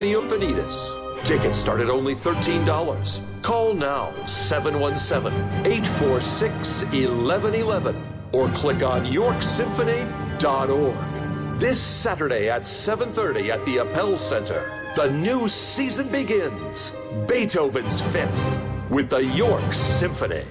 Fanitas. Tickets start at only $13. Call now, 717-846-1111, or click on YorkSymphony.org. This Saturday at 7:30 at the Appel Center, the new season begins. Beethoven's Fifth with the York Symphony.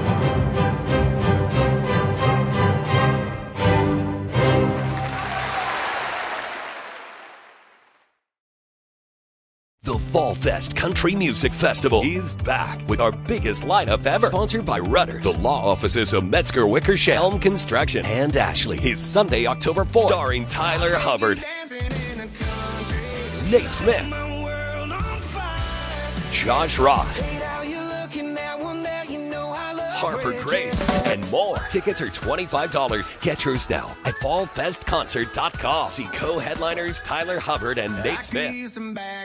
The Fall Fest Country Music Festival is back with our biggest lineup ever. Sponsored by Rudders, the law offices of Metzger Wickersham, Helm Construction, and Ashley. Is Sunday, October 4th. Starring Tyler Hubbard, Nate Smith, Josh Ross, Harper Grace, and more. Tickets are $25. Get yours now at fallfestconcert.com. See co-headliners Tyler Hubbard and Nate Smith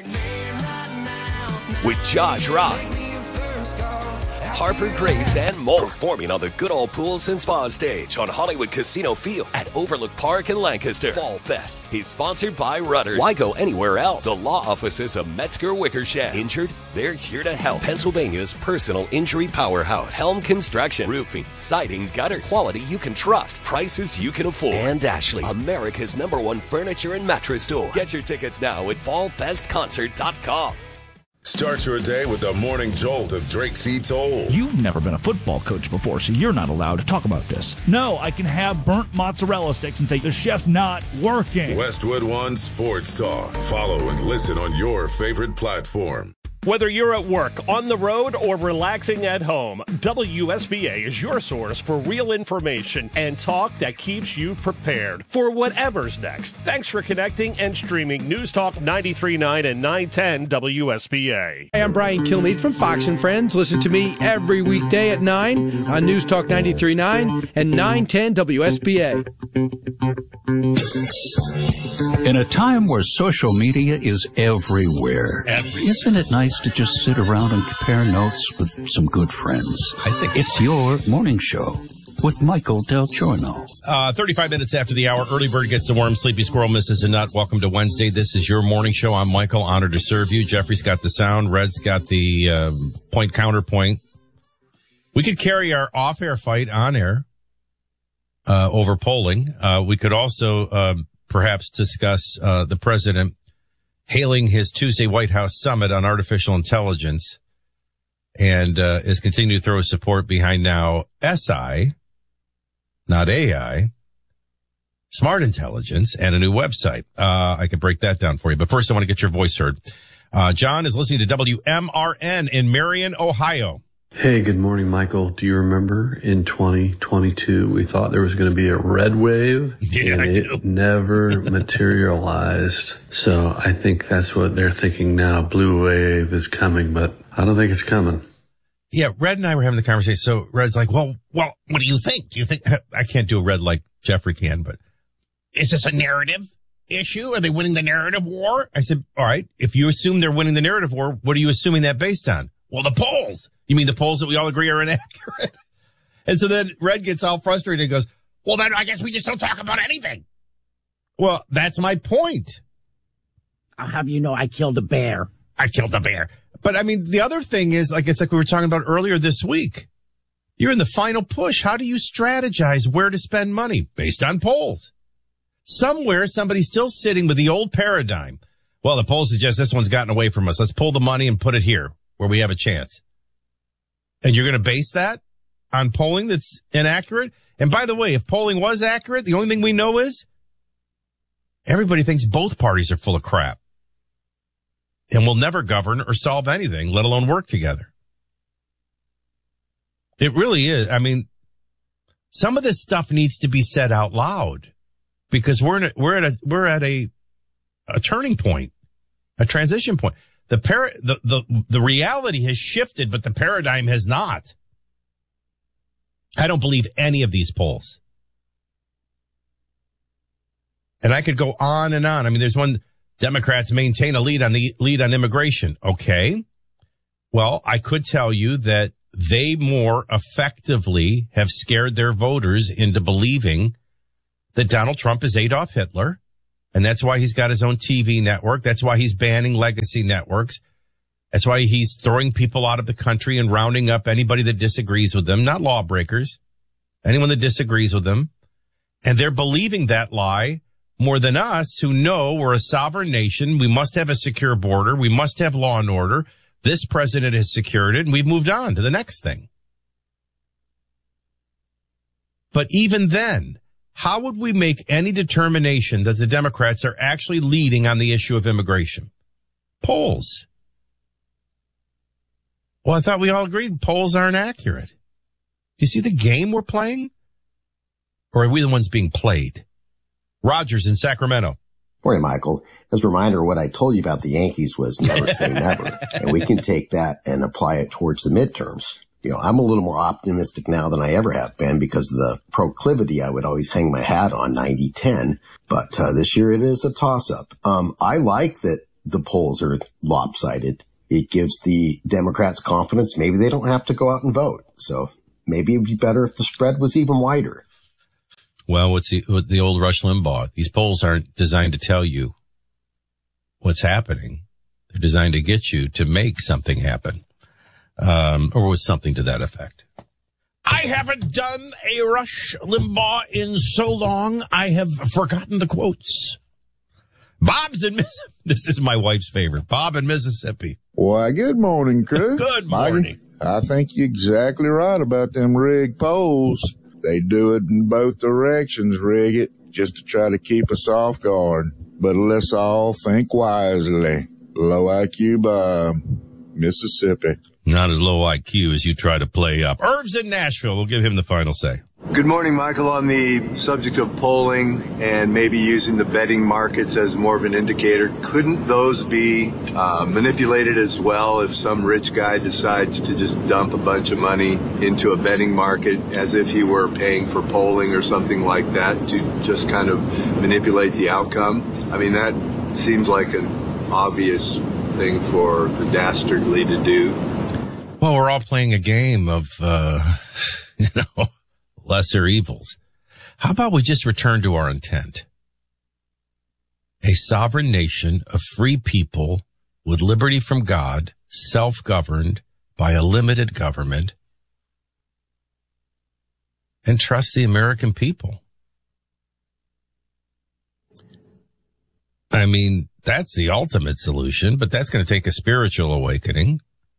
with Josh Ross, Harper Grace, and more. Performing on the Good Old Pools and Spa stage on Hollywood Casino Field at Overlook Park in Lancaster. Fall Fest is sponsored by Rudders. Why go anywhere else? The law offices of Metzger Wickersham. Injured? They're here to help. Pennsylvania's personal injury powerhouse. Helm Construction. Roofing, siding, gutters. Quality you can trust. Prices you can afford. And Ashley, America's #1 furniture and mattress store. Get your tickets now at fallfestconcert.com. Start your day with the morning jolt of Drake C. Toll. You've never been a football coach before, so you're not allowed to talk about this. No, I can have burnt mozzarella sticks and say the chef's not working. Westwood One Sports Talk. Follow and listen on your favorite platform. Whether you're at work, on the road, or relaxing at home, WSBA is your source for real information and talk that keeps you prepared for whatever's next. Thanks for connecting and streaming News Talk 93.9 and 910 WSBA. Hey, I'm Brian Kilmeade from Fox & Friends. Listen to me every weekday at 9 on News Talk 93.9 and 910 WSBA. In a time where social media is everywhere, isn't it nice to just sit around and compare notes with some good friends? I think it's your morning show with Michael Del Giorno. 35 minutes after the hour, early bird gets the worm, sleepy squirrel misses a nut. Welcome to Wednesday. This is your morning show. I'm Michael, honored to serve you. Jeffrey's got the sound. Red's got the point counterpoint. We could carry our off-air fight on air over polling. We could also perhaps discuss the president hailing his Tuesday White House summit on artificial intelligence and is continuing to throw support behind now SI, not AI, smart intelligence, and a new website. I could break that down for you. But first, I want to get your voice heard. John is listening to WMRN in Marion, Ohio. Hey, good morning, Michael. Do you remember in 2022 we thought there was going to be a red wave? Yeah, and it never materialized. So I think that's what they're thinking now. Blue wave is coming, but I don't think it's coming. Yeah, Red and I were having the conversation. So Red's like, well, what do you think? Do you think I can't do a Red like Jeffrey can, but is this a narrative issue? Are they winning the narrative war? I said, all right, if you assume they're winning the narrative war, what are you assuming that based on? Well, the polls. You mean the polls that we all agree are inaccurate? And so then Red gets all frustrated and goes, well, then I guess we just don't talk about anything. Well, that's my point. I'll have you know I killed a bear. I killed a bear. But I mean, the other thing is, like, it's like we were talking about earlier this week. You're in the final push. How do you strategize where to spend money based on polls? Somewhere, somebody's still sitting with the old paradigm. Well, the polls suggest this one's gotten away from us. Let's pull the money and put it here where we have a chance. And you're going to base that on polling that's inaccurate? And by the way, if polling was accurate, the only thing we know is everybody thinks both parties are full of crap and will never govern or solve anything, let alone work together. It really is. I mean, some of this stuff needs to be said out loud because we're at a turning point, a transition point. The reality has shifted, but the paradigm has not. I don't believe any of these polls. And I could go on and on. I mean, there's one, Democrats maintain a lead on immigration. Okay. Well, I could tell you that they more effectively have scared their voters into believing that Donald Trump is Adolf Hitler And that's why he's got his own TV network. That's why he's banning legacy networks. That's why he's throwing people out of the country and rounding up anybody that disagrees with them, not lawbreakers, anyone that disagrees with them. And they're believing that lie more than us, who know we're a sovereign nation. We must have a secure border. We must have law and order. This president has secured it, and we've moved on to the next thing. But even then, how would we make any determination that the Democrats are actually leading on the issue of immigration? Polls. Well, I thought we all agreed polls aren't accurate. Do you see the game we're playing? Or are we the ones being played? Rogers in Sacramento. Morning, Michael. As a reminder, what I told you about the Yankees was never say never. And we can take that and apply it towards the midterms. I'm a little more optimistic now than I ever have been because of the proclivity I would always hang my hat on 90-10. But this year it is a toss-up. I like that the polls are lopsided. It gives the Democrats confidence. Maybe they don't have to go out and vote. So maybe it'd be better if the spread was even wider. Well, what's the old Rush Limbaugh? These polls aren't designed to tell you what's happening. They're designed to get you to make something happen, or with something to that effect. I haven't done a Rush Limbaugh in so long, I have forgotten the quotes. Bob's in Mississippi. This is my wife's favorite. Bob in Mississippi. Why, good morning, Chris. Good morning. Mikey, I think you're exactly right about them rigged polls. They do it in both directions, rig it, just to try to keep us off guard. But let's all think wisely. Low IQ Bob, Mississippi. Not as low IQ as you try to play up. Irv's in Nashville. We'll give him the final say. Good morning, Michael. On the subject of polling and maybe using the betting markets as more of an indicator, couldn't those be manipulated as well if some rich guy decides to just dump a bunch of money into a betting market as if he were paying for polling or something like that to just kind of manipulate the outcome? I mean, that seems like an obvious thing for the dastardly to do. Well, we're all playing a game of, lesser evils. How about we just return to our intent? A sovereign nation of free people with liberty from God, self-governed by a limited government, and trust the American people. I mean, that's the ultimate solution, but that's going to take a spiritual awakening,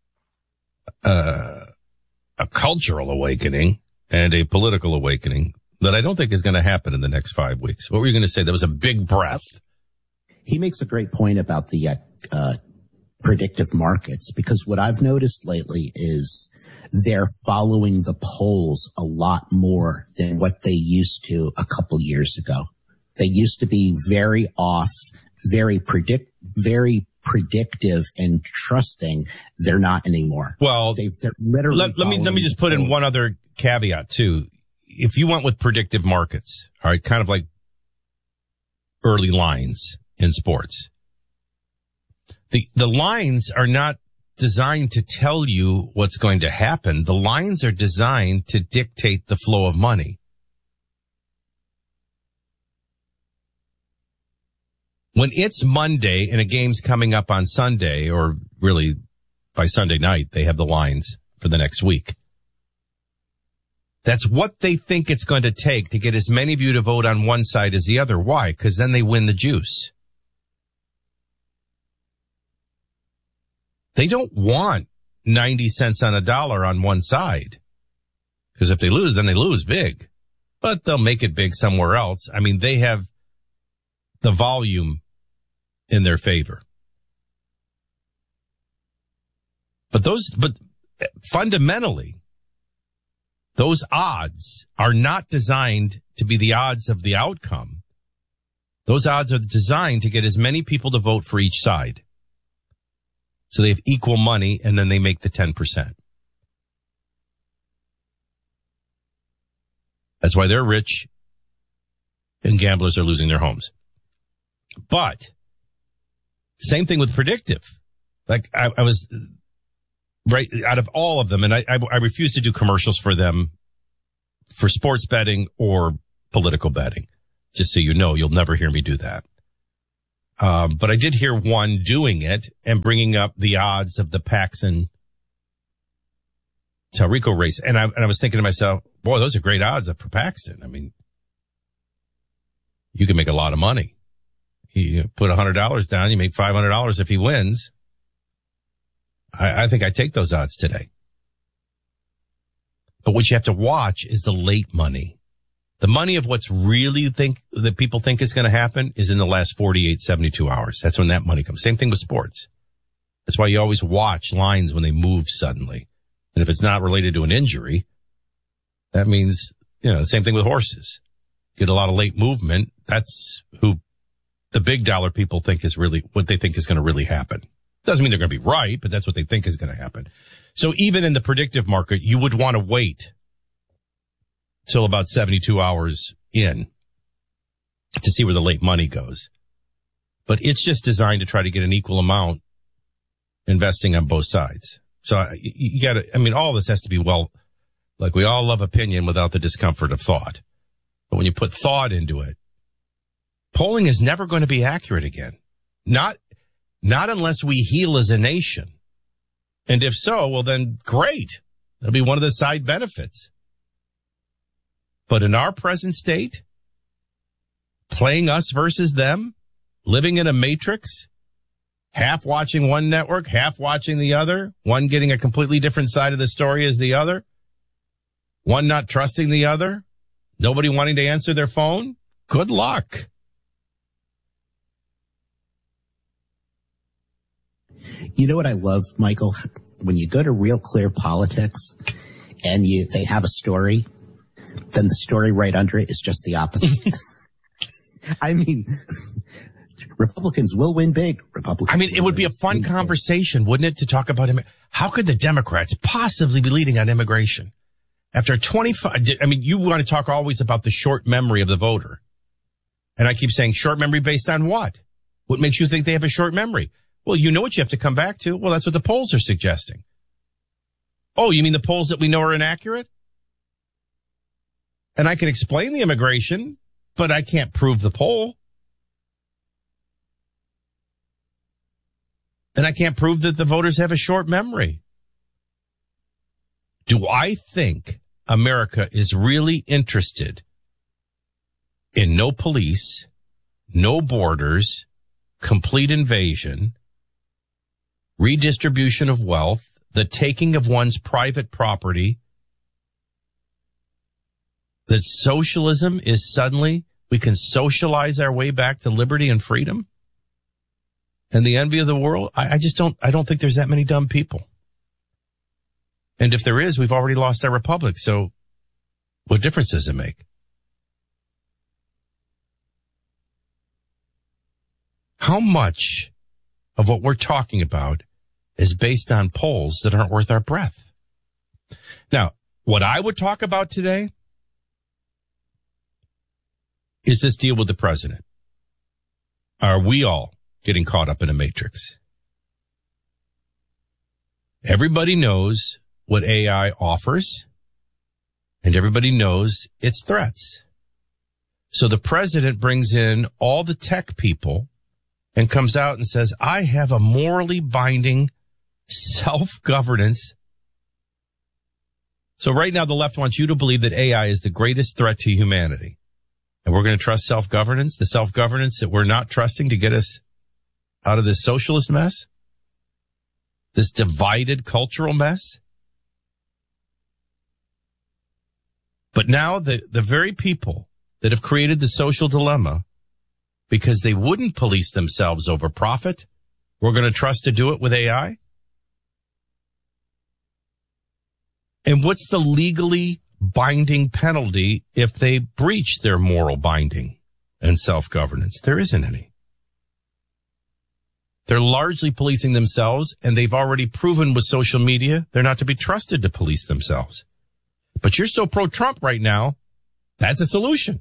a cultural awakening, and a political awakening that I don't think is going to happen in the next 5 weeks. What were you going to say? That was a big breath. He makes a great point about the predictive markets, because what I've noticed lately is they're following the polls a lot more than what they used to a couple years ago. They used to be very off, very predictive and trusting. They're not anymore. Well, they're literally let me just put in one other caveat too. If you went with predictive markets, all right, kind of like early lines in sports, the lines are not designed to tell you what's going to happen. The lines are designed to dictate the flow of money. When it's Monday and a game's coming up on Sunday, or really by Sunday night, they have the lines for the next week. That's what they think it's going to take to get as many of you to vote on one side as the other. Why? Because then they win the juice. They don't want 90 cents on a dollar on one side. Because if they lose, then they lose big. But they'll make it big somewhere else. I mean, they have the volume in their favor. But fundamentally, those odds are not designed to be the odds of the outcome. Those odds are designed to get as many people to vote for each side. So they have equal money, and then they make the 10%. That's why they're rich and gamblers are losing their homes. But same thing with predictive. Like I was right out of all of them, and I refuse to do commercials for them for sports betting or political betting. Just so you know, you'll never hear me do that. But I did hear one doing it and bringing up the odds of the Paxson Talrico race. And I was thinking to myself, boy, those are great odds for Paxton. I mean, you can make a lot of money. You put $100 down, you make $500 if he wins. I think I'd take those odds today. But what you have to watch is the late money. The money of what's really that people think is going to happen is in the last 48, 72 hours. That's when that money comes. Same thing with sports. That's why you always watch lines when they move suddenly. And if it's not related to an injury, that means, same thing with horses. Get a lot of late movement. That's who the big dollar people think is really what they think is going to really happen. Doesn't mean they're going to be right, but that's what they think is going to happen. So even in the predictive market, you would want to wait till about 72 hours in to see where the late money goes. But it's just designed to try to get an equal amount investing on both sides. So you got to, all this has to be we all love opinion without the discomfort of thought. But when you put thought into it, polling is never going to be accurate again. Not unless we heal as a nation. And if so, well then great. That'll be one of the side benefits. But in our present state, playing us versus them, living in a matrix, half watching one network, half watching the other, one getting a completely different side of the story as the other, one not trusting the other, nobody wanting to answer their phone, good luck. You know what I love, Michael? When you go to Real Clear Politics and they have a story, then the story right under it is just the opposite. I mean, Republicans will win big. It would be a fun conversation, wouldn't it, to talk about how could the Democrats possibly be leading on immigration? After 25, you want to talk always about the short memory of the voter. And I keep saying short memory based on what? What makes you think they have a short memory? Well, you know what you have to come back to. Well, that's what the polls are suggesting. Oh, you mean the polls that we know are inaccurate? And I can explain the immigration, but I can't prove the poll. And I can't prove that the voters have a short memory. Do I think America is really interested in no police, no borders, complete invasion, redistribution of wealth, the taking of one's private property, that socialism is suddenly we can socialize our way back to liberty and freedom and the envy of the world? I don't think there's that many dumb people. And if there is, we've already lost our republic. So what difference does it make? How much of what we're talking about is based on polls that aren't worth our breath? Now, what I would talk about today is this deal with the president. Are we all getting caught up in a matrix? Everybody knows what AI offers, and everybody knows its threats. So the president brings in all the tech people and comes out and says, I have a morally binding self-governance. So right now the left wants you to believe that AI is the greatest threat to humanity. And we're going to trust self-governance, the self-governance that we're not trusting to get us out of this socialist mess, this divided cultural mess. But now the very people that have created the social dilemma because they wouldn't police themselves over profit, we're going to trust to do it with AI? And what's the legally binding penalty if they breach their moral binding and self-governance? There isn't any. They're largely policing themselves, and they've already proven with social media they're not to be trusted to police themselves. But you're so pro-Trump right now, that's a solution.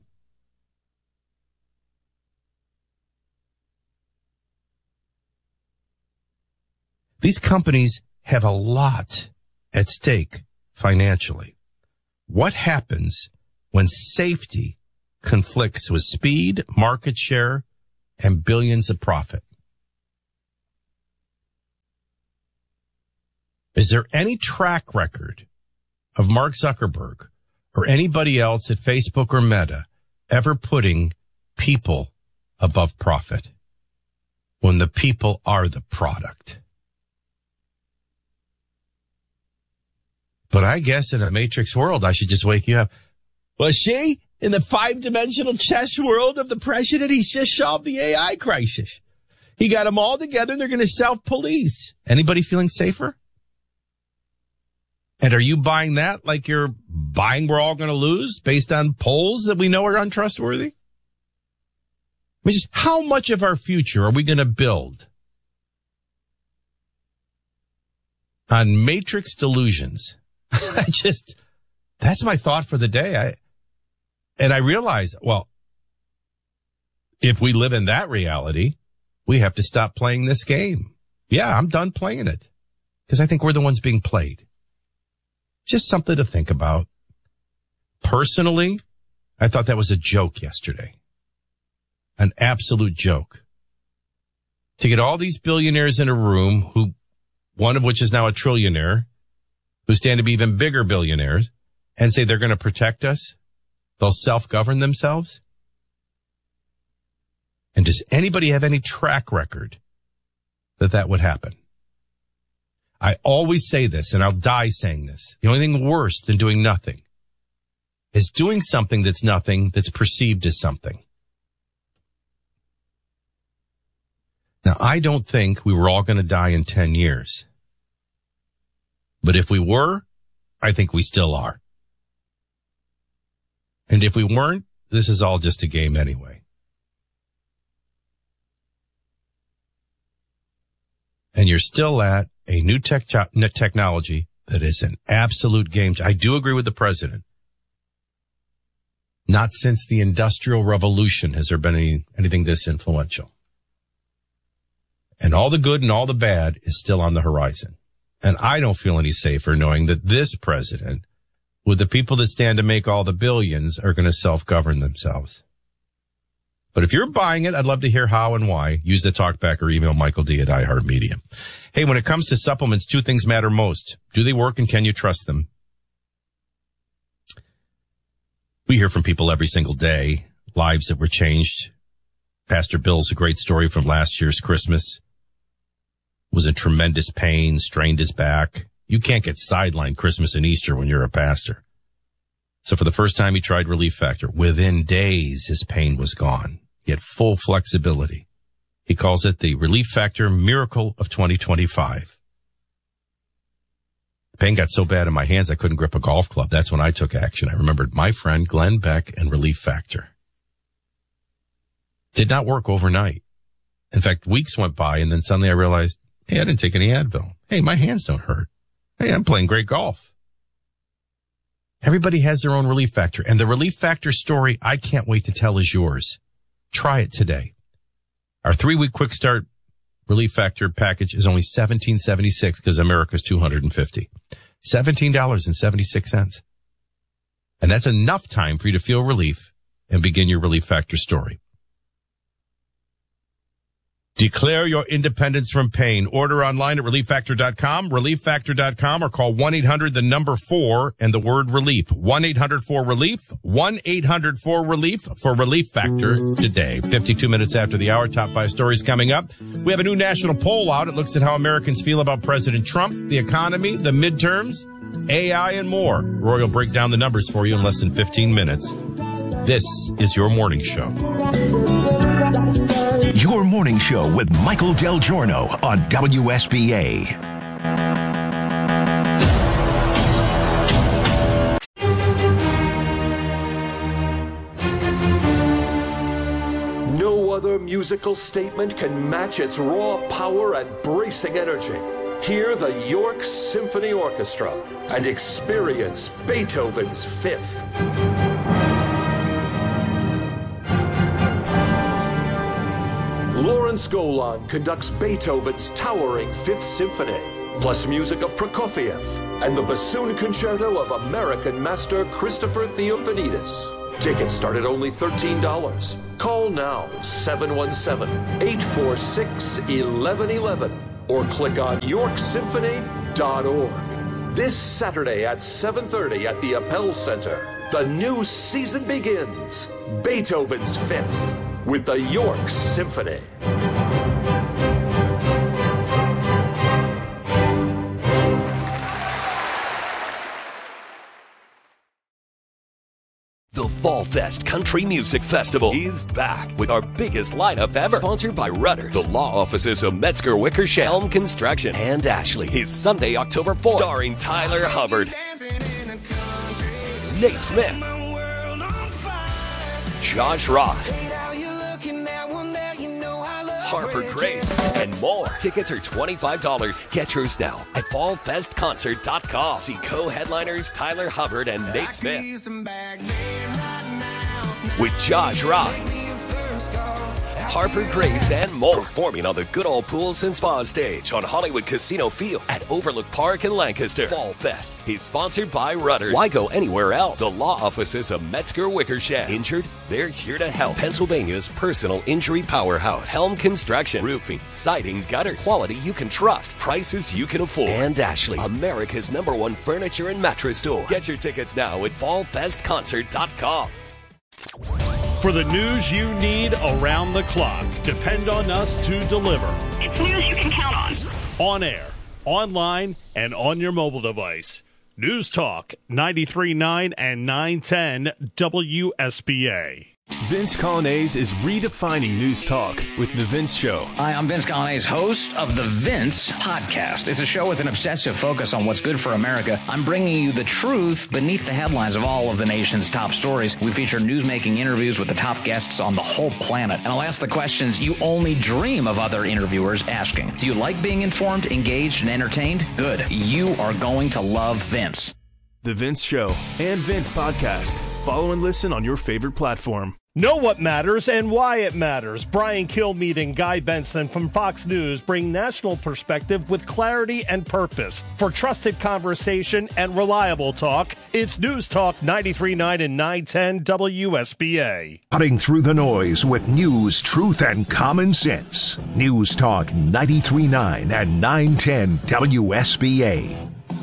These companies have a lot at stake financially. What happens when safety conflicts with speed, market share, and billions of profit. Is there any track record of Mark Zuckerberg or anybody else at Facebook or Meta ever putting people above profit when the people are the product? But I guess in a matrix world, I should just wake you up. Well, see, in the 5-dimensional chess world of the president, he's just solved the AI crisis. He got them all together and they're going to self-police. Anybody feeling safer? And are you buying that like you're buying we're all going to lose based on polls that we know are untrustworthy? I mean, just how much of our future are we going to build on matrix delusions? That's my thought for the day. I realize, well, if we live in that reality, we have to stop playing this game. Yeah, I'm done playing it because I think we're the ones being played. Just something to think about. Personally, I thought that was a joke yesterday. An absolute joke. To get all these billionaires in a room, who one of which is now a trillionaire, who stand to be even bigger billionaires, and say they're going to protect us. They'll self-govern themselves. And does anybody have any track record that would happen? I always say this, and I'll die saying this. The only thing worse than doing nothing is doing something that's nothing that's perceived as something. Now, I don't think we were all going to die in 10 years. But if we were, I think we still are. And if we weren't, this is all just a game anyway. And you're still at a new technology that is an absolute game changer. I do agree with the president. Not since the Industrial Revolution has there been anything this influential. And all the good and all the bad is still on the horizon. And I don't feel any safer knowing that this president, with the people that stand to make all the billions, are going to self-govern themselves. But if you're buying it, I'd love to hear how and why. Use the talkback or email Michael D at iHeartMedia. Hey, when it comes to supplements, two things matter most. Do they work and can you trust them? We hear from people every single day, lives that were changed. Pastor Bill's a great story from last year's Christmas. Was in tremendous pain, strained his back. You can't get sidelined Christmas and Easter when you're a pastor. So for the first time, he tried Relief Factor. Within days, his pain was gone. He had full flexibility. He calls it the Relief Factor Miracle of 2025. The pain got so bad in my hands, I couldn't grip a golf club. That's when I took action. I remembered my friend Glenn Beck and Relief Factor. Did not work overnight. In fact, weeks went by, and then suddenly I realized, hey, I didn't take any Advil. Hey, my hands don't hurt. Hey, I'm playing great golf. Everybody has their own Relief Factor, and the Relief Factor story I can't wait to tell is yours. Try it today. Our 3-week quick start Relief Factor package is only $17.76 because America's $250. $17.76. And that's enough time for you to feel relief and begin your Relief Factor story. Declare your independence from pain. Order online at relieffactor.com, relieffactor.com, or call 1-800-4 and the word relief. 1-800-4-RELIEF, 1-800-4-RELIEF for Relief Factor today. 52 minutes after the hour, top 5 stories coming up. We have a new national poll out. It looks at how Americans feel about President Trump, the economy, the midterms, AI, and more. Roy will break down the numbers for you in less than 15 minutes. This is your morning show. Your morning show with Michael Del Giorno on WSBA. No other musical statement can match its raw power and bracing energy. Hear the York Symphony Orchestra and experience Beethoven's Fifth. Lawrence Golan conducts Beethoven's towering Fifth Symphony, plus music of Prokofiev and the bassoon concerto of American master Christopher Theophanides. Tickets start at only $13. Call now, 717-846-1111, or click on YorkSymphony.org. This Saturday at 7:30 at the Appel Center, the new season begins. Beethoven's Fifth with the York Symphony. The Fall Fest Country Music Festival is back with our biggest lineup ever. Sponsored by Rudders, the law offices of Metzger Wickersham, Helm Construction, and Ashley. Is Sunday, October 4th. Starring Tyler Hubbard, Nate Smith, Josh Ross, Harper Grace, and more. Tickets are $25. Get yours now at fallfestconcert.com. See co-headliners Tyler Hubbard and Nate Smith with Josh Ross, Harper Grace, and more. Performing on the Good Old Pools and Spa stage on Hollywood Casino Field at Overlook Park in Lancaster. Fall Fest is sponsored by Rudders. Why go anywhere else? The law offices of Metzger Wickersham. Injured? They're here to help. Pennsylvania's personal injury powerhouse. Helm Construction. Roofing, siding, gutters. Quality you can trust. Prices you can afford. And Ashley, America's #1 furniture and mattress store. Get your tickets now at fallfestconcert.com. For the news you need around the clock, depend on us to deliver. It's news you can count on. On air, online, and on your mobile device. News Talk 93.9 and 910 WSBA. Vince Colonnese is redefining news talk with The Vince Show. Hi, I'm Vince Colonnese, host of The Vince Podcast. It's a show with an obsessive focus on what's good for America. I'm bringing you the truth beneath the headlines of all of the nation's top stories. We feature newsmaking interviews with the top guests on the whole planet. And I'll ask the questions you only dream of other interviewers asking. Do you like being informed, engaged, and entertained? Good. You are going to love Vince. The Vince Show and Vince Podcast. Follow and listen on your favorite platform. Know what matters and why it matters. Brian Kilmeade and Guy Benson from Fox News bring national perspective with clarity and purpose. For trusted conversation and reliable talk, it's News Talk 93.9 and 910 WSBA. Cutting through the noise with news, truth, and common sense. News Talk 93.9 and 910 WSBA.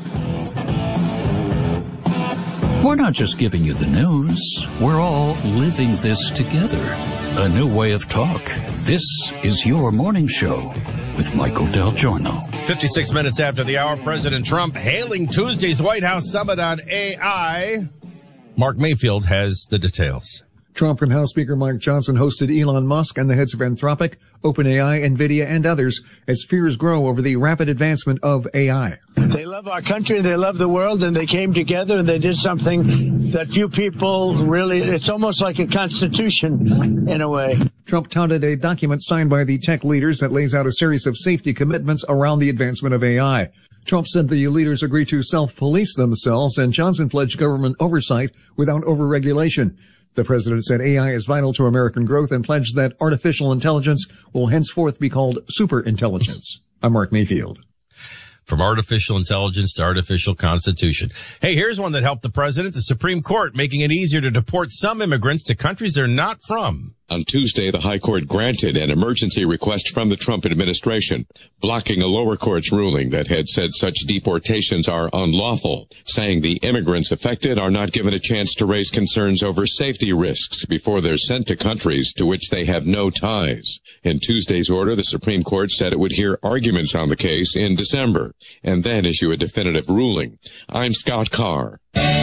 We're not just giving you the news. We're all living this together. A new way of talk. This is your morning show with Michael Del Giorno. 56 minutes after the hour, President Trump hailing Tuesday's White House summit on AI. Mark Mayfield has the details. Trump and House Speaker Mike Johnson hosted Elon Musk and the heads of Anthropic, OpenAI, NVIDIA, and others as fears grow over the rapid advancement of AI. They love our country, they love the world, and they came together and they did something that few people really, it's almost like a constitution in a way. Trump touted a document signed by the tech leaders that lays out a series of safety commitments around the advancement of AI. Trump said the leaders agreed to self-police themselves, and Johnson pledged government oversight without overregulation. The president said AI is vital to American growth and pledged that artificial intelligence will henceforth be called superintelligence. I'm Mark Mayfield. From artificial intelligence to artificial constitution. Hey, here's one that helped the president. The Supreme Court making it easier to deport some immigrants to countries they're not from. On Tuesday, the High Court granted an emergency request from the Trump administration, blocking a lower court's ruling that had said such deportations are unlawful, saying the immigrants affected are not given a chance to raise concerns over safety risks before they're sent to countries to which they have no ties. In Tuesday's order, the Supreme Court said it would hear arguments on the case in December and then issue a definitive ruling. I'm Scott Carr.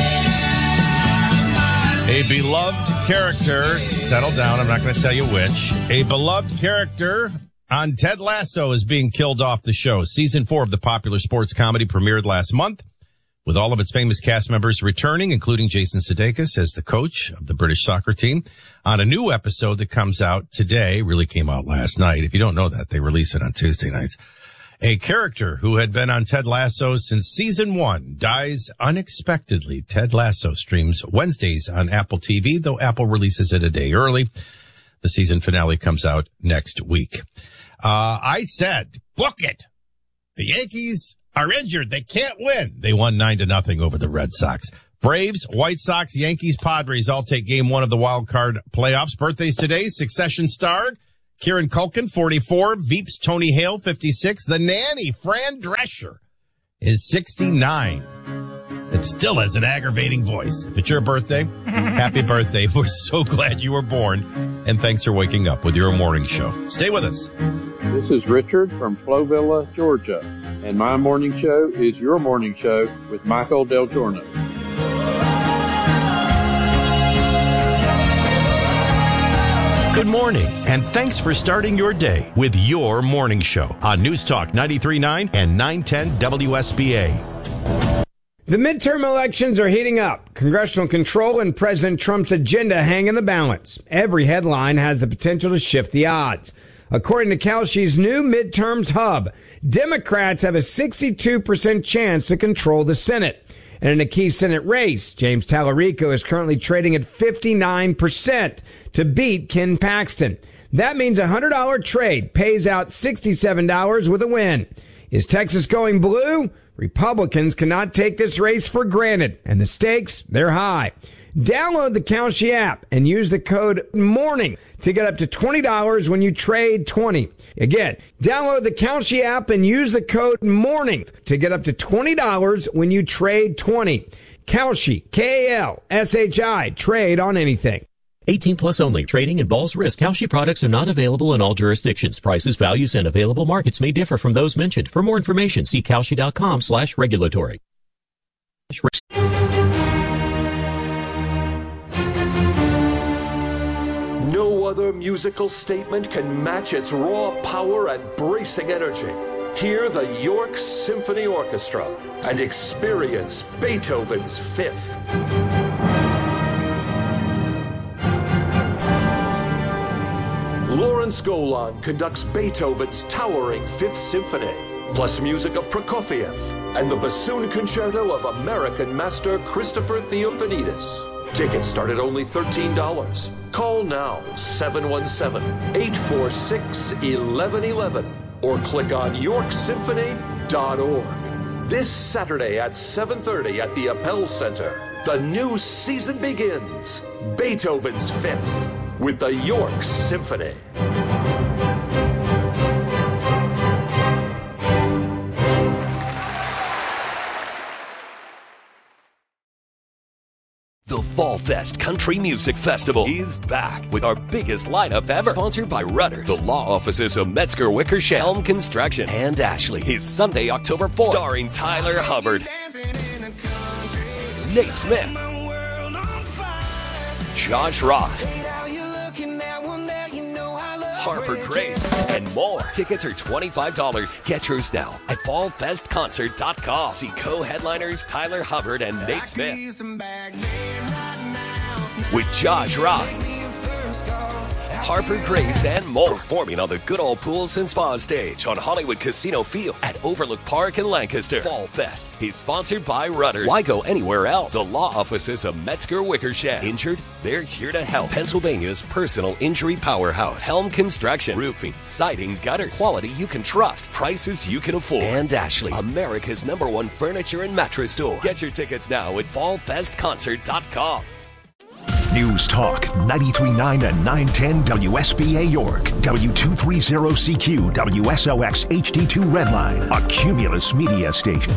A beloved character, settle down, I'm not going to tell you which. A beloved character on Ted Lasso is being killed off the show. Season 4 of the popular sports comedy premiered last month, with all of its famous cast members returning, including Jason Sudeikis as the coach of the British soccer team, on a new episode that comes out today, really came out last night. If you don't know that, they release it on Tuesday nights. A character who had been on Ted Lasso since season 1 dies unexpectedly. Ted Lasso streams Wednesdays on Apple TV, though Apple releases it a day early. The season finale comes out next week. I said, book it. The Yankees are injured. They can't win. They won 9-0 over the Red Sox. Braves, White Sox, Yankees, Padres all take game one of the wild card playoffs. Birthdays today, Succession star Kieran Culkin, 44, Veeps, Tony Hale, 56, the nanny, Fran Drescher, is 69. It still has an aggravating voice. If it's your birthday, happy birthday. We're so glad you were born, and thanks for waking up with your morning show. Stay with us. This is Richard from Flovilla, Georgia, and my morning show is your morning show with Michael Del Giorno. Good morning, and thanks for starting your day with your morning show on News Talk 93.9 and 910 WSBA. The midterm elections are heating up. Congressional control and President Trump's agenda hang in the balance. Every headline has the potential to shift the odds. According to Kalshi's new midterms hub, Democrats have a 62% chance to control the Senate. And in a key Senate race, James Tallarico is currently trading at 59% to beat Ken Paxton. That means a $100 trade pays out $67 with a win. Is Texas going blue? Republicans cannot take this race for granted, and the stakes, they're high. Download the Kalshi app and use the code MORNING to get up to $20 when you trade 20. Again, download the Kalshi app and use the code MORNING to get up to $20 when you trade 20. Kalshi, K-A-L-S-H-I, trade on anything. 18 plus only. Trading involves risk. Kalshi products are not available in all jurisdictions. Prices, values, and available markets may differ from those mentioned. For more information, see Kalshi.com/regulatory. No other musical statement can match its raw power and bracing energy. Hear the York Symphony Orchestra and experience Beethoven's Fifth. Lawrence Golan conducts Beethoven's towering Fifth Symphony, plus music of Prokofiev and the bassoon concerto of American master Christopher Theofanidis. Tickets start at only $13. Call now, 717-846-1111, or click on yorksymphony.org. This Saturday at 7:30 at the Appel Center, the new season begins. Beethoven's Fifth with the York Symphony. The Fall Fest Country Music Festival is back with our biggest lineup ever. Sponsored by Rudders, the law offices of Metzger Wickersham, Helm Construction, and Ashley. Is Sunday, October 4th. Starring Tyler Hubbard, Nate Smith, Josh Ross, Harper Grace, and more. Tickets are $25. Get yours now at fallfestconcert.com. See co-headliners Tyler Hubbard and Nate Smith with Josh Ross, Harper Grace, and more. Performing on the good old pools and spa stage on Hollywood Casino Field at Overlook Park in Lancaster. Fall Fest is sponsored by Rudders. Why go anywhere else? The law offices of Metzger Wickersham. Injured? They're here to help. Pennsylvania's personal injury powerhouse. Helm Construction. Roofing, siding, gutters. Quality you can trust. Prices you can afford. And Ashley, America's #1 furniture and mattress store. Get your tickets now at fallfestconcert.com. News Talk 93.9 and 910 WSBA York, W230CQ, WSOX HD2 Redline, a Cumulus media station.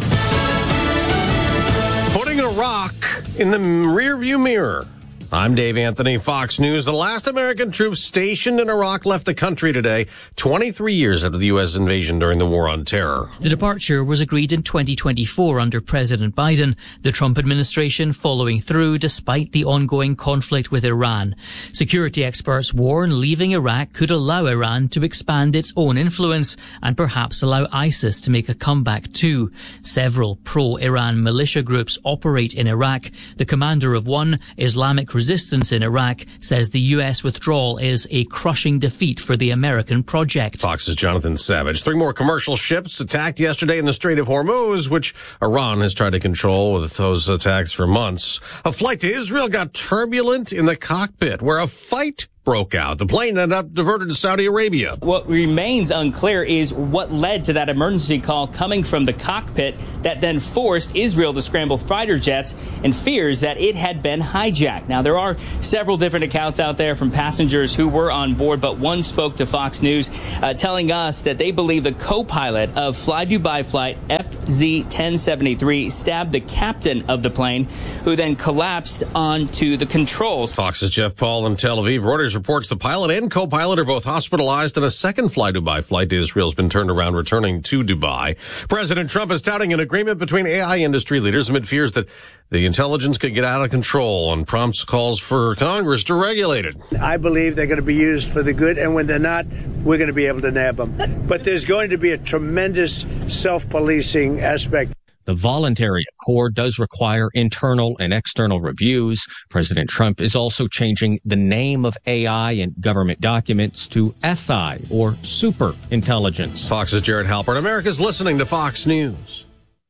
Putting a rock in the rearview mirror. I'm Dave Anthony, Fox News. The last American troops stationed in Iraq left the country today, 23 years after the U.S. invasion during the War on Terror. The departure was agreed in 2024 under President Biden, the Trump administration following through despite the ongoing conflict with Iran. Security experts warn leaving Iraq could allow Iran to expand its own influence and perhaps allow ISIS to make a comeback too. Several pro-Iran militia groups operate in Iraq. The commander of one, Islamic Resistance in Iraq, says the U.S. withdrawal is a crushing defeat for the American project. Fox's Jonathan Savage. 3 more commercial ships attacked yesterday in the Strait of Hormuz, which Iran has tried to control with those attacks for months. A flight to Israel got turbulent in the cockpit, where a fight broke out. The plane ended up diverted to Saudi Arabia. What remains unclear is what led to that emergency call coming from the cockpit that then forced Israel to scramble fighter jets and fears that it had been hijacked. Now, there are several different accounts out there from passengers who were on board, but one spoke to Fox News telling us that they believe the co-pilot of Fly Dubai flight FZ-1073 stabbed the captain of the plane, who then collapsed onto the controls. Fox's Jeff Paul in Tel Aviv. Reuters reports the pilot and co-pilot are both hospitalized, and a second Fly Dubai flight to Israel has been turned around returning to Dubai. President Trump is touting an agreement between AI industry leaders amid fears that the intelligence could get out of control and prompts calls for Congress to regulate it. I believe they're going to be used for the good, and when they're not, we're going to be able to nab them. But there's going to be a tremendous self-policing aspect. The voluntary accord does require internal and external reviews. President Trump is also changing the name of AI in government documents to SI, or super intelligence. Fox's Jared Halpern. America's listening to Fox News.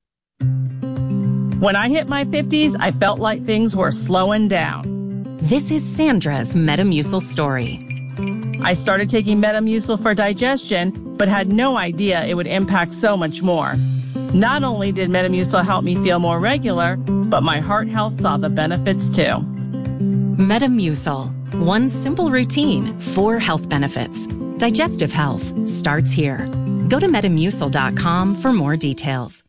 When I hit my 50s, I felt like things were slowing down. This is Sandra's Metamucil story. I started taking Metamucil for digestion, but had no idea it would impact so much more. Not only did Metamucil help me feel more regular, but my heart health saw the benefits too. Metamucil. One simple routine, 4 health benefits. Digestive health starts here. Go to Metamucil.com for more details.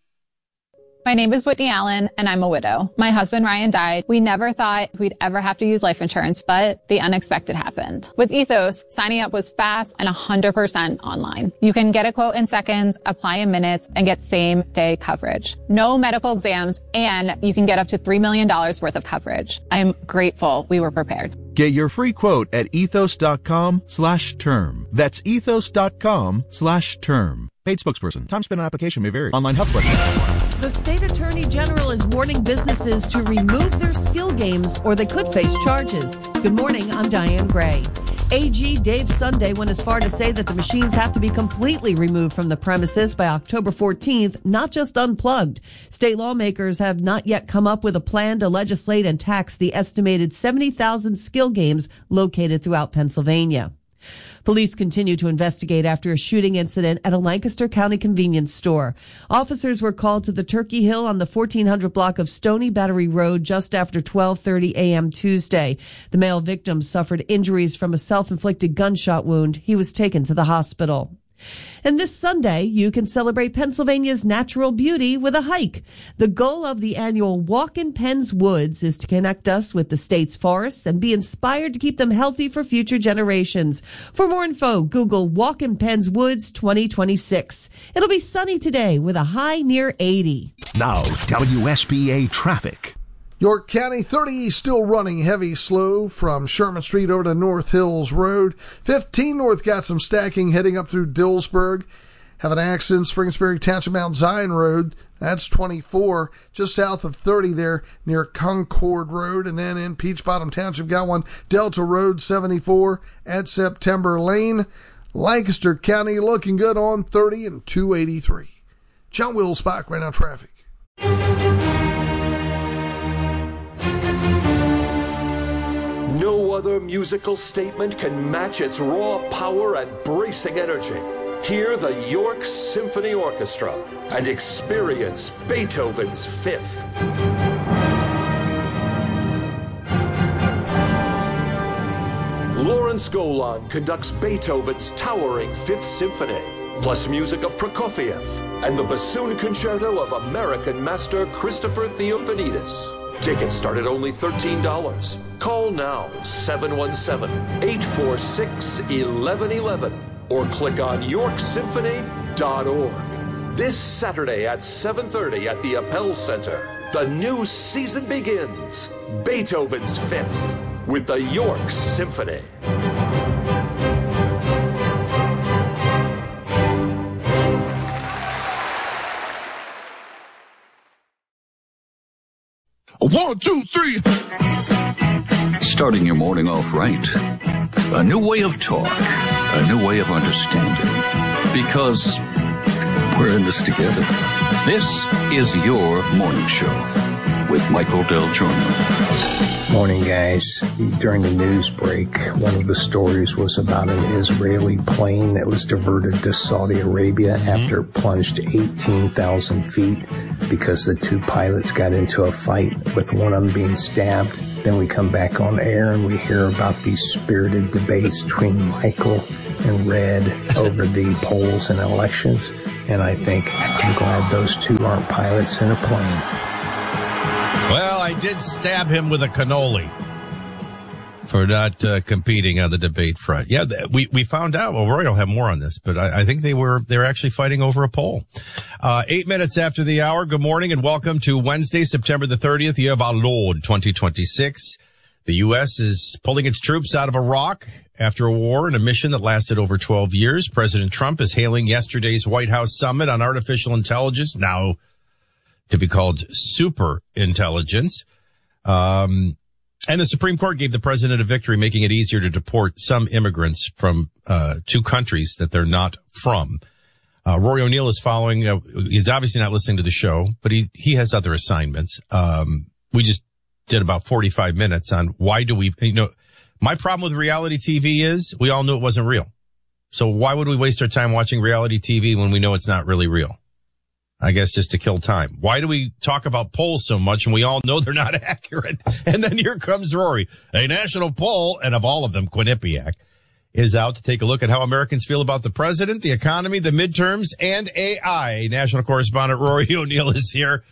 My name is Whitney Allen, and I'm a widow. My husband, Ryan, died. We never thought we'd ever have to use life insurance, but the unexpected happened. With Ethos, signing up was fast and 100% online. You can get a quote in seconds, apply in minutes, and get same-day coverage. No medical exams, and you can get up to $3 million worth of coverage. I'm grateful we were prepared. Get your free quote at ethos.com/term. That's ethos.com/term. Paid spokesperson. Time spent on application may vary. Online health questions. The state attorney general is warning businesses to remove their skill games or they could face charges. Good morning, I'm Diane Gray. AG Dave Sunday went as far to say that the machines have to be completely removed from the premises by October 14th, not just unplugged. State lawmakers have not yet come up with a plan to legislate and tax the estimated 70,000 skill games located throughout Pennsylvania. Police continue to investigate after a shooting incident at a Lancaster County convenience store. Officers were called to the Turkey Hill on the 1400 block of Stony Battery Road just after 12:30 a.m. Tuesday. The male victim suffered injuries from a self-inflicted gunshot wound. He was taken to the hospital. And this Sunday, you can celebrate Pennsylvania's natural beauty with a hike. The goal of the annual Walk in Penn's Woods is to connect us with the state's forests and be inspired to keep them healthy for future generations. For more info, Google Walk in Penn's Woods 2026. It'll be sunny today with a high near 80. Now, WSBA traffic. York County 30 East still running heavy slow from Sherman Street over to North Hills Road. 15 North got some stacking heading up through Dillsburg. Have an accident, Springsbury Township Mount Zion Road. That's 24 just south of 30 there near Concord Road. And then in Peach Bottom Township got one, Delta Road 74 at September Lane. Lancaster County looking good on 30 and 283. John Will Spike right now traffic. No other musical statement can match its raw power and bracing energy. Hear the York Symphony Orchestra and experience Beethoven's Fifth. Lawrence Golan conducts Beethoven's towering Fifth Symphony, plus music of Prokofiev and the bassoon concerto of American master Christopher Theofanidis. Tickets start at only $13. Call now, 717-846-1111, or click on yorksymphony.org. This Saturday at 7:30 at the Appel Center, the new season begins. Beethoven's Fifth with the York Symphony. One, two, three. Starting your morning off right. A new way of talk. A new way of understanding. Because we're in this together. This is your morning show. with Michael Del Giorno. Morning, guys. During the news break, one of the stories was about an Israeli plane that was diverted to Saudi Arabia after it plunged 18,000 feet because the two pilots got into a fight with one of them being stabbed. Then we come back on air and we hear about these spirited debates between Michael and Red over the polls and elections. And I think I'm glad those two aren't pilots in a plane. Well, I did stab him with a cannoli for not competing on the debate front. Yeah, we found out. Well, Roy will have more on this, but I think they're actually fighting over a poll. 8 minutes after the hour. Good morning and welcome to Wednesday, September the 30th, year of our Lord 2026. The U.S. is pulling its troops out of Iraq after a war and a mission that lasted over 12 years. President Trump is hailing yesterday's White House summit on artificial intelligence, now to be called super intelligence. And the Supreme Court gave the president a victory, making it easier to deport some immigrants from two countries that they're not from. Rory O'Neill is following. He's obviously not listening to the show, but he has other assignments. We just did about 45 minutes on why do we, my problem with reality TV is we all knew it wasn't real. So why would we waste our time watching reality TV when we know it's not really real? I guess just to kill time. Why do we talk about polls so much and we all know they're not accurate? And then here comes Rory. A national poll, and of all of them, Quinnipiac, is out to take a look at how Americans feel about the president, the economy, the midterms, and AI. National correspondent Rory O'Neill is here.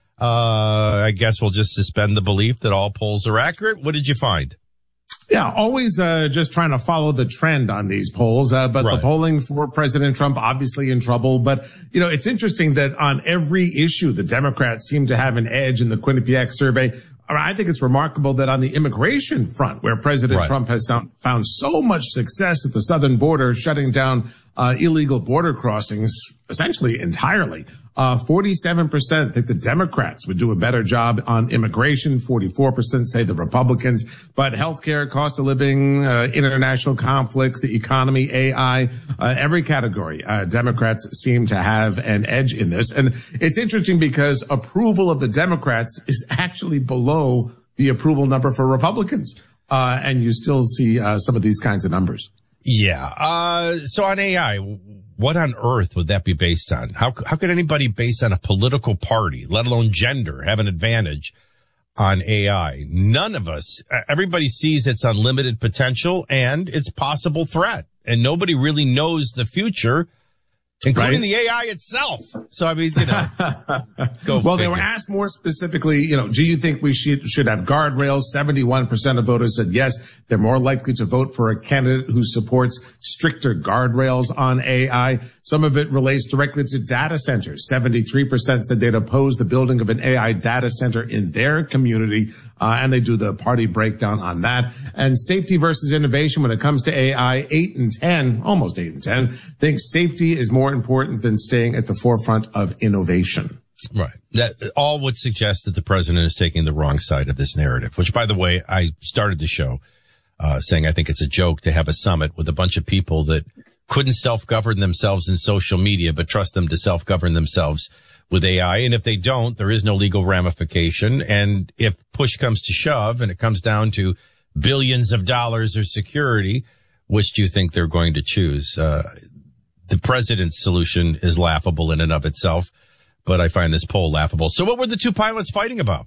I guess we'll just suspend the belief that all polls are accurate. What did you find? Yeah, always just trying to follow the trend on these polls. But right. The polling for President Trump obviously in trouble. But, it's interesting that on every issue, the Democrats seem to have an edge in the Quinnipiac survey. I think it's remarkable that on the immigration front, where President Trump has found so much success at the southern border, shutting down illegal border crossings essentially entirely. 47% think the Democrats would do a better job on immigration. 44% say the Republicans. But healthcare, cost of living, international conflicts, the economy, AI, every category, Democrats seem to have an edge in this. And it's interesting because approval of the Democrats is actually below the approval number for Republicans. And you still see some of these kinds of numbers. Yeah. So on AI, what on earth would that be based on? How could anybody based on a political party, let alone gender, have an advantage on AI? None of us. Everybody sees its unlimited potential and its possible threat. And nobody really knows the future, including the AI itself. So, I mean, Well, they were asked more specifically, do you think we should have guardrails? 71% of voters said yes. They're more likely to vote for a candidate who supports stricter guardrails on AI. Some of it relates directly to data centers. 73% said they'd oppose the building of an AI data center in their community. And they do the party breakdown on that. And safety versus innovation when it comes to AI, 8 in 10, almost 8 in 10, think safety is more important than staying at the forefront of innovation. Right. That all would suggest that the president is taking the wrong side of this narrative, which, by the way, I started the show saying I think it's a joke to have a summit with a bunch of people that couldn't self-govern themselves in social media, but trust them to self-govern themselves with AI. And if they don't, there is no legal ramification. And if push comes to shove and it comes down to billions of dollars of security, which do you think they're going to choose? The president's solution is laughable in and of itself, but I find this poll laughable. So what were the two pilots fighting about?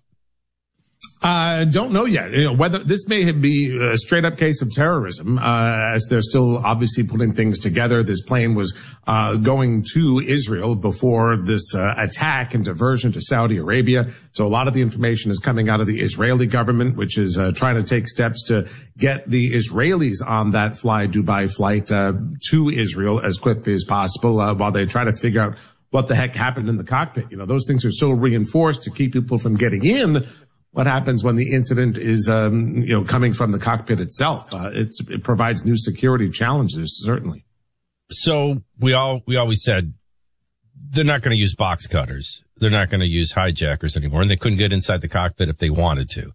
Don't know yet. Whether this may be a straight up case of terrorism, as they're still obviously putting things together. This plane was going to Israel before this attack and diversion to Saudi Arabia. So a lot of the information is coming out of the Israeli government, which is trying to take steps to get the Israelis on that Fly Dubai flight to Israel as quickly as possible, while they try to figure out what the heck happened in the cockpit. Those things are so reinforced to keep people from getting in. What happens when the incident is, coming from the cockpit itself? It provides new security challenges, certainly. So we always said they're not going to use box cutters. They're not going to use hijackers anymore, and they couldn't get inside the cockpit if they wanted to.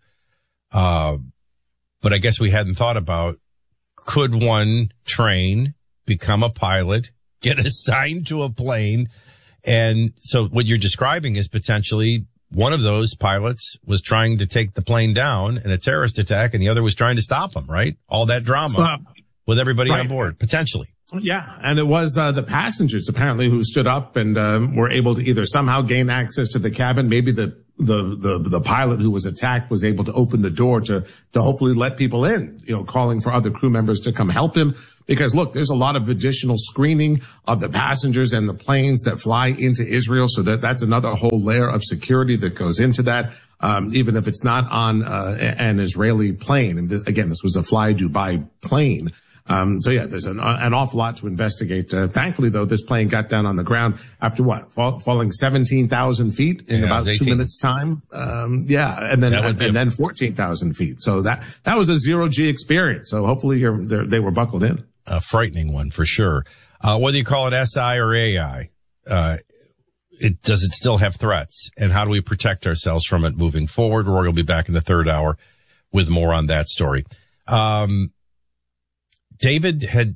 But I guess we hadn't thought about, could one train, become a pilot, get assigned to a plane? And so what you're describing is potentially one of those pilots was trying to take the plane down in a terrorist attack, and the other was trying to stop him, right? All that drama with everybody on board, potentially. Yeah, and it was the passengers apparently who stood up and were able to either somehow gain access to the cabin. Maybe the pilot who was attacked was able to open the door to hopefully let people in, calling for other crew members to come help him. Because look, there's a lot of additional screening of the passengers and the planes that fly into Israel. So that's another whole layer of security that goes into that. Even if it's not on an Israeli plane. And again, this was a Fly Dubai plane. So yeah, there's an awful lot to investigate. Thankfully though, this plane got down on the ground after falling 17,000 feet in about 2 minutes time. And then 14,000 feet. So that was a zero G experience. So hopefully they were buckled in. A frightening one for sure. Whether you call it SI or AI, does it still have threats? And how do we protect ourselves from it moving forward? Rory will be back in the third hour with more on that story. David had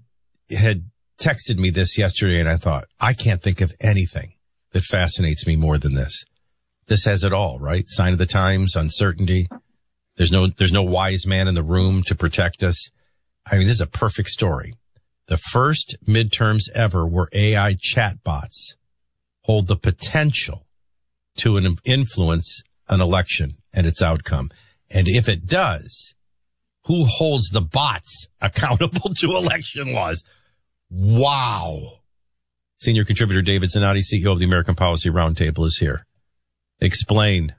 texted me this yesterday, and I thought, I can't think of anything that fascinates me more than this. This has it all, right? Sign of the times, uncertainty. There's no wise man in the room to protect us. I mean, this is a perfect story. The first midterms ever where AI chatbots hold the potential to influence an election and its outcome. And if it does, who holds the bots accountable to election laws? Wow. Senior contributor David Zanotti, CEO of the American Policy Roundtable, is here. Explain.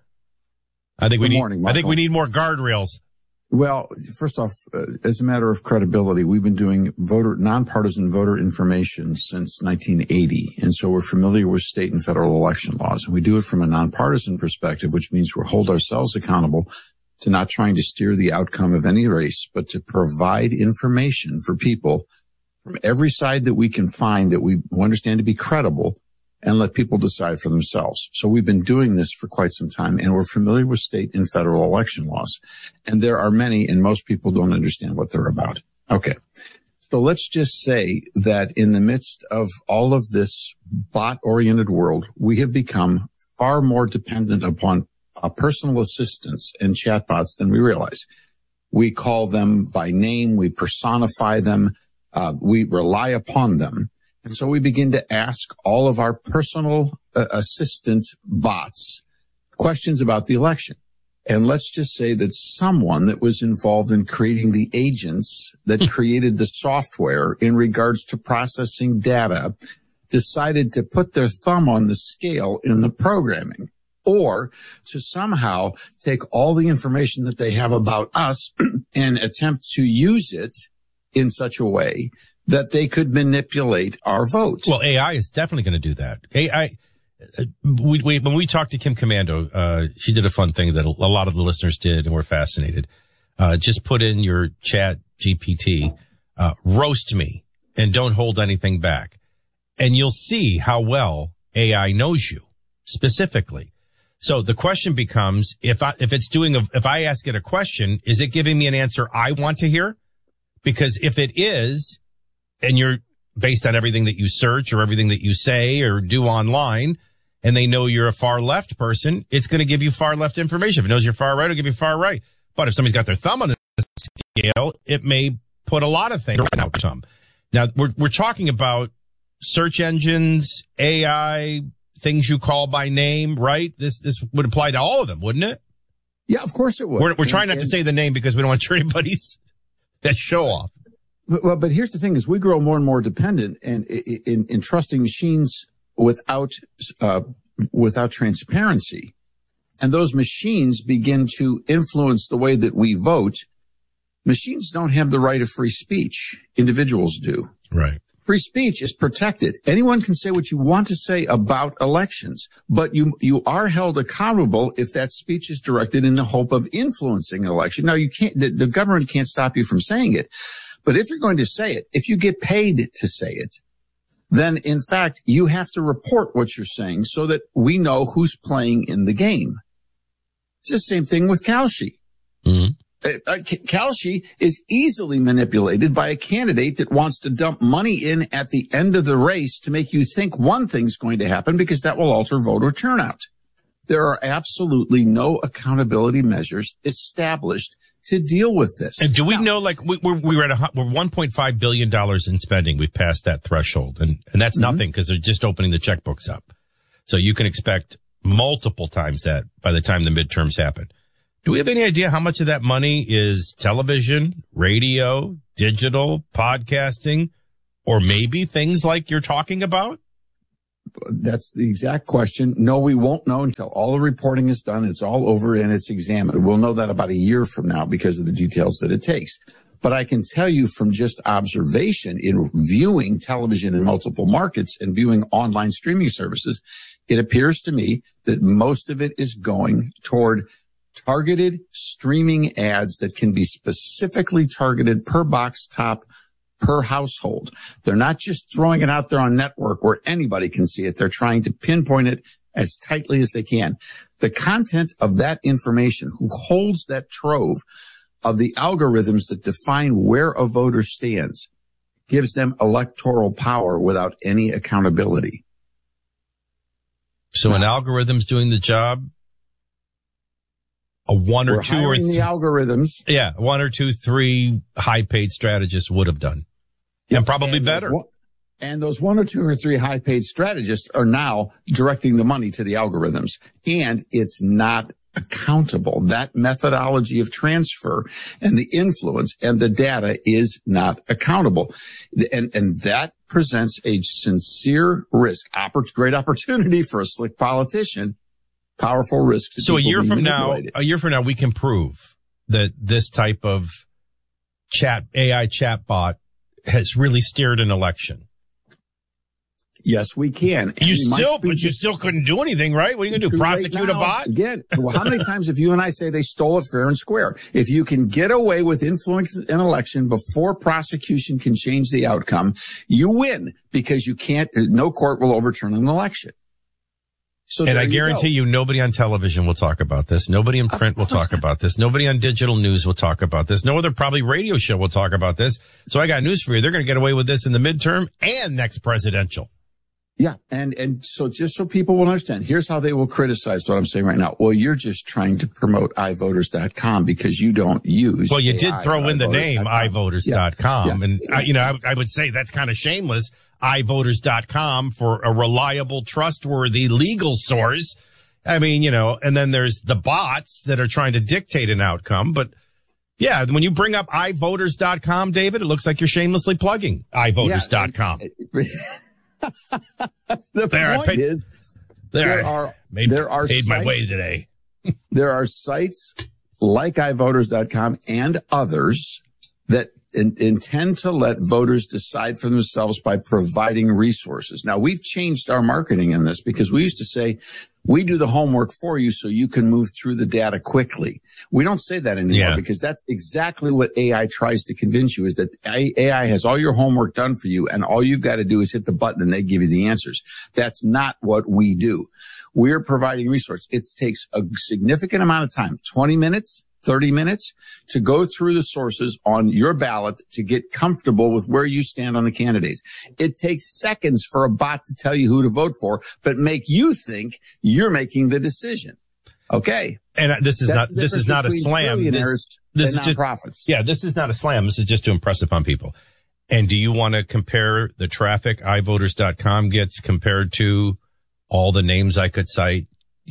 I think we need more guardrails. Well, first off, as a matter of credibility, we've been doing nonpartisan voter information since 1980. And so we're familiar with state and federal election laws. And we do it from a nonpartisan perspective, which means we hold ourselves accountable to not trying to steer the outcome of any race, but to provide information for people from every side that we can find that we understand to be credible, and let people decide for themselves. So we've been doing this for quite some time, and we're familiar with state and federal election laws. And there are many, and most people don't understand what they're about. Okay. So let's just say that in the midst of all of this bot-oriented world, we have become far more dependent upon personal assistants and chatbots than we realize. We call them by name. We personify them. We rely upon them. And so we begin to ask all of our personal assistant bots questions about the election. And let's just say that someone that was involved in creating the agents that created the software in regards to processing data decided to put their thumb on the scale in the programming, or to somehow take all the information that they have about us and attempt to use it in such a way that they could manipulate our vote. Well, AI is definitely going to do that. AI, when we talked to Kim Commando, she did a fun thing that a lot of the listeners did and were fascinated. Just put in your chat GPT, roast me and don't hold anything back. And you'll see how well AI knows you specifically. So the question becomes, if I ask it a question, is it giving me an answer I want to hear? Because if it is, and you're based on everything that you search or everything that you say or do online, and they know you're a far left person, it's going to give you far left information. If it knows you're far right, it'll give you far right. But if somebody's got their thumb on the scale, it may put a lot of things out some. Now, we're talking about search engines, AI, things you call by name, right? This would apply to all of them, wouldn't it? Yeah, of course it would. We're trying not to say the name because we don't want to turn anybody's that show off. Well, but here's the thing: is we grow more and more dependent and in trusting machines without transparency, and those machines begin to influence the way that we vote. Machines don't have the right of free speech; individuals do. Right. Free speech is protected. Anyone can say what you want to say about elections, but you are held accountable if that speech is directed in the hope of influencing an election. Now, you can't. The government can't stop you from saying it. But if you're going to say it, if you get paid to say it, then in fact, you have to report what you're saying so that we know who's playing in the game. It's the same thing with Kalshi. Mm-hmm. Kalshi is easily manipulated by a candidate that wants to dump money in at the end of the race to make you think one thing's going to happen because that will alter voter turnout. There are absolutely no accountability measures established to deal with this. And do we know, like, we're $1.5 billion in spending. We've passed that threshold. And that's nothing because they're just opening the checkbooks up. So you can expect multiple times that by the time the midterms happen. Do we have any idea how much of that money is television, radio, digital, podcasting, or maybe things like you're talking about? That's the exact question. No, we won't know until all the reporting is done. It's all over and it's examined. We'll know that about a year from now because of the details that it takes. But I can tell you from just observation in viewing television in multiple markets and viewing online streaming services, it appears to me that most of it is going toward targeted streaming ads that can be specifically targeted per box top, per household. They're not just throwing it out there on network where anybody can see it. They're trying to pinpoint it as tightly as they can. The content of that information, who holds that trove of the algorithms that define where a voter stands, gives them electoral power without any accountability. So an algorithm's doing the job. One or two or the algorithms. Yeah, 1 or 2, 3 high-paid strategists would have done, and probably better. And those 1 or 2 or 3 high-paid strategists are now directing the money to the algorithms, and it's not accountable. That methodology of transfer and the influence and the data is not accountable, and that presents a sincere risk, great opportunity for a slick politician. Powerful risk. So a year from now, we can prove that this type of AI chatbot has really steered an election. Yes, we can. But you still couldn't do anything, right? What are you going to do? Prosecute a bot? Again, well, how many times have you and I say they stole it fair and square? If you can get away with influence an election before prosecution can change the outcome, you win because no court will overturn an election. And I guarantee you nobody on television will talk about this. Nobody in print will talk about this. Nobody on digital news will talk about this. No other probably radio show will talk about this. So I got news for you. They're going to get away with this in the midterm and next presidential. Yeah. And so just so people will understand, here's how they will criticize what I'm saying right now. Well, you're just trying to promote iVoters.com because you don't use. Well, you did throw in the name iVoters.com. Yeah. And, I would say that's kind of shameless. iVoters.com for a reliable, trustworthy legal source. I mean, and then there's the bots that are trying to dictate an outcome. But yeah, when you bring up iVoters.com, David, it looks like you're shamelessly plugging iVoters.com. The point is, there are paid my way today. There are sites like iVoters.com and others that intend to let voters decide for themselves by providing resources. Now, we've changed our marketing in this because we used to say, we do the homework for you so you can move through the data quickly. We don't say that anymore because that's exactly what AI tries to convince you, is that AI has all your homework done for you and all you've got to do is hit the button and they give you the answers. That's not what we do. We're providing resources. It takes a significant amount of time, 20 minutes, 30 minutes to go through the sources on your ballot to get comfortable with where you stand on the candidates. It takes seconds for a bot to tell you who to vote for, but make you think you're making the decision. Okay. And this is not a slam. This is just nonprofits. Yeah, this is not a slam. This is just to impress upon people. And do you want to compare the traffic iVoters.com gets compared to all the names I could cite?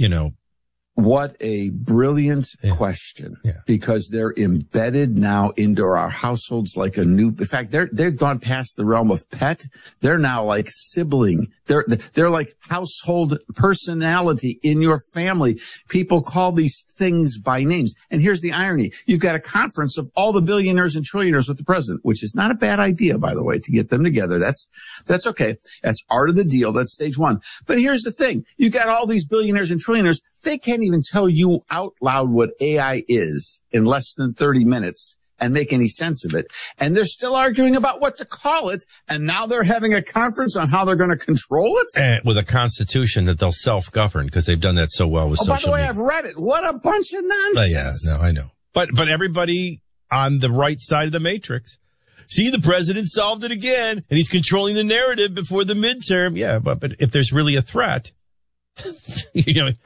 What a brilliant question, because they're embedded now into our households like in fact, they've gone past the realm of pet. They're now like sibling. They're like household personality in your family. People call these things by names. And here's the irony. You've got a conference of all the billionaires and trillionaires with the president, which is not a bad idea, by the way, to get them together. That's okay. That's art of the deal. That's stage one. But here's the thing. You got all these billionaires and trillionaires. They can't even tell you out loud what AI is in less than 30 minutes and make any sense of it. And they're still arguing about what to call it. And now they're having a conference on how they're going to control it. And with a constitution that they'll self-govern because they've done that so well with social media. By the way, I've read it. What a bunch of nonsense. I know. But everybody on the right side of the matrix. See, the president solved it again, and he's controlling the narrative before the midterm. Yeah, but if there's really a threat,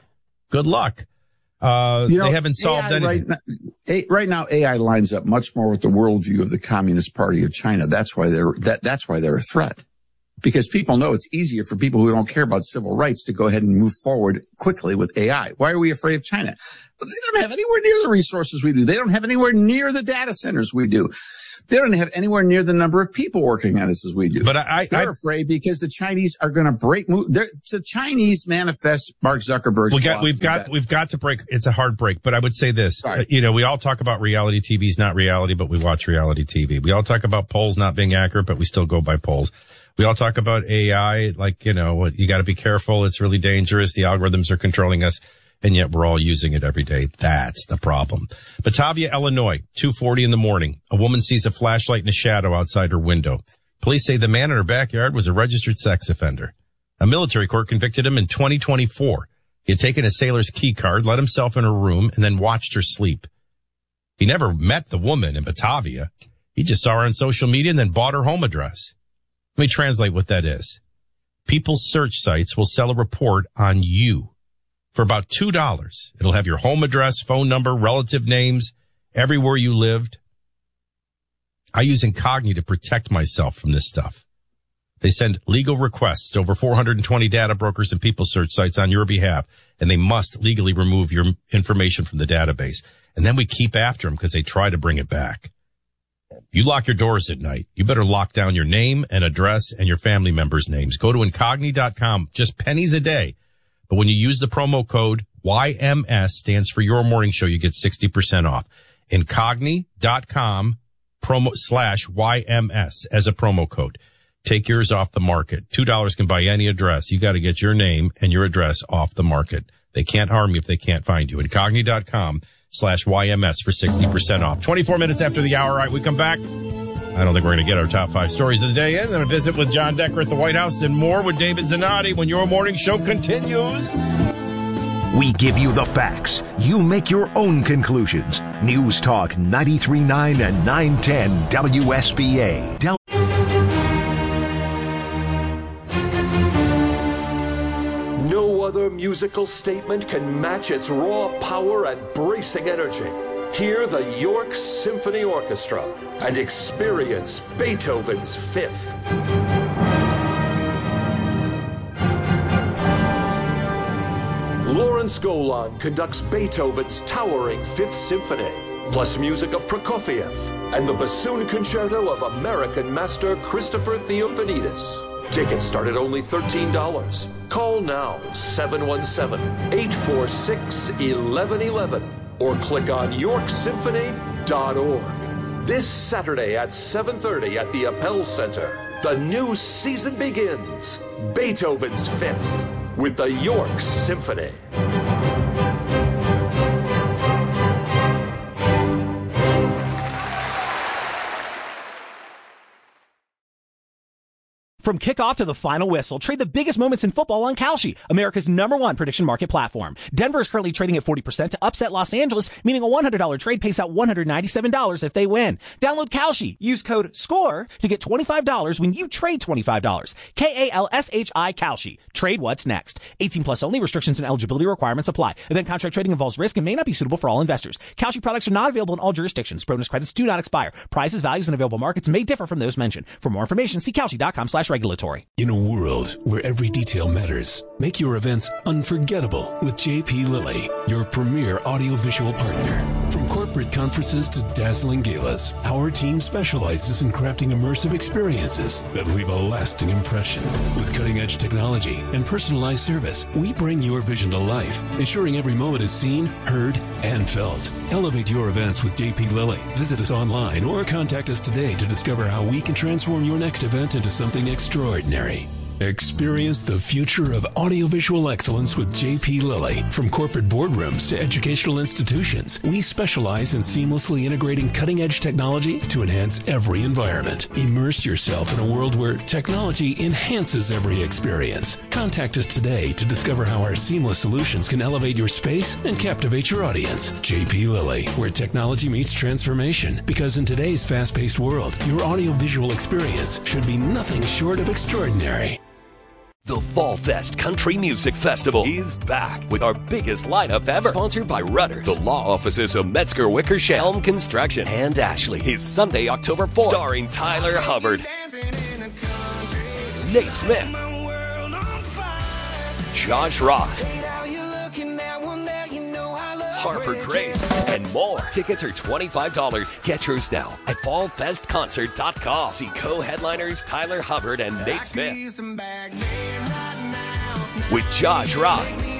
Good luck. They haven't solved anything. Right now, AI lines up much more with the worldview of the Communist Party of China. That's why they're a threat. Because people know it's easier for people who don't care about civil rights to go ahead and move forward quickly with AI. Why are we afraid of China? They don't have anywhere near the resources we do. They don't have anywhere near the data centers we do. They don't have anywhere near the number of people working on this as we do. But they're afraid because the Chinese are going to break. The Chinese manifest Mark Zuckerberg. We've got to break. It's a hard break. But I would say this. We all talk about reality TV is not reality, but we watch reality TV. We all talk about polls not being accurate, but we still go by polls. We all talk about AI, like, you got to be careful. It's really dangerous. The algorithms are controlling us. And yet we're all using it every day. That's the problem. Batavia, Illinois, 2:40 in the morning. A woman sees a flashlight in a shadow outside her window. Police say the man in her backyard was a registered sex offender. A military court convicted him in 2024. He had taken a sailor's key card, let himself in her room, and then watched her sleep. He never met the woman in Batavia. He just saw her on social media and then bought her home address. Let me translate what that is. People's search sites will sell a report on you for about $2. It'll have your home address, phone number, relative names, everywhere you lived. I use Incogni to protect myself from this stuff. They send legal requests to over 420 data brokers and people search sites on your behalf, and they must legally remove your information from the database. And then we keep after them because they try to bring it back. You lock your doors at night. You better lock down your name and address and your family members' names. Go to Incogni.com, just pennies a day. But when you use the promo code YMS, stands for Your Morning Show, you get 60% off. Incogni.com /YMS as a promo code. Take yours off the market. $2 can buy any address. You got to get your name and your address off the market. They can't harm you if they can't find you. Incogni.com /YMS for 60% off. 24 minutes after the hour. All right, we come back. I don't think we're going to get our top 5 stories of the day in. Then a visit with John Decker at the White House and more with David Zanotti when Your Morning Show continues. We give you the facts. You make your own conclusions. News Talk 93.9 and 910 WSBA. No other musical statement can match its raw power and bracing energy. Hear the York Symphony Orchestra and experience Beethoven's Fifth. Lawrence Golan conducts Beethoven's towering Fifth Symphony, plus music of Prokofiev and the bassoon concerto of American master Christopher Theofanidis. Tickets start at only $13. Call now, 717-846-1111, or click on YorkSymphony.org. This Saturday at 7:30 at the Appel Center, the new season begins. Beethoven's Fifth with the York Symphony. From kickoff to the final whistle, trade the biggest moments in football on Kalshi, America's #1 prediction market platform. Denver is currently trading at 40% to upset Los Angeles, meaning a $100 trade pays out $197 if they win. Download Kalshi. Use code SCORE to get $25 when you trade $25. KALSHI Kalshi. Trade what's next. 18 plus only. Restrictions and eligibility requirements apply. Event contract trading involves risk and may not be suitable for all investors. Kalshi products are not available in all jurisdictions. Bonus credits do not expire. Prices, values, and available markets may differ from those mentioned. For more information, see Kalshi.com/regulatory. In a world where every detail matters, make your events unforgettable with JP Lilly, your premier audiovisual partner. From corporate conferences to dazzling galas, our team specializes in crafting immersive experiences that leave a lasting impression. With cutting-edge technology and personalized service, we bring your vision to life, ensuring every moment is seen, heard, and felt. Elevate your events with JP Lilly. Visit us online or contact us today to discover how we can transform your next event into something extraordinary. Experience the future of audiovisual excellence with JP Lilly. From corporate boardrooms to educational institutions, we specialize in seamlessly integrating cutting-edge technology to enhance every environment. Immerse yourself in a world where technology enhances every experience. Contact us today to discover how our seamless solutions can elevate your space and captivate your audience. JP Lilly, where technology meets transformation. Because in today's fast-paced world, your audiovisual experience should be nothing short of extraordinary. The Fall Fest Country Music Festival is back with our biggest lineup ever. Sponsored by Rudders, the law offices of Metzger Wickersham, Helm Construction, and Ashley. Is Sunday, October 4th. Starring Tyler Hubbard, Nate Smith, Josh Ross, Harper Grace, and more. Tickets are $25. Get yours now at fallfestconcert.com. See co-headliners Tyler Hubbard and Nate Smith with Josh Ross,